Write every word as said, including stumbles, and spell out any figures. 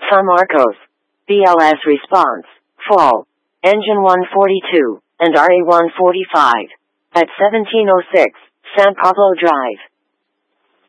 San Marcos. B L S response. Fall. Engine one forty-two, and R E one forty-five. At seventeen oh six, San Pablo Drive.